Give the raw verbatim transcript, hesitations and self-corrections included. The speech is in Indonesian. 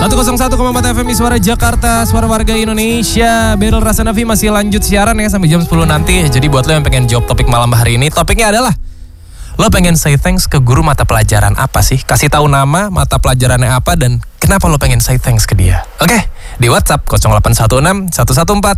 seratus satu koma empat F M Suara Jakarta, suara warga Indonesia. Beryl Rasanavi masih lanjut siaran ya sampai jam sepuluh nanti. Jadi buat lo yang pengen jawab topik malam hari ini, topiknya adalah lo pengen say thanks ke guru mata pelajaran apa sih? Kasih tahu nama, mata pelajarannya apa, dan kenapa lo pengen say thanks ke dia. Oke, di WhatsApp nol delapan satu enam satu satu empat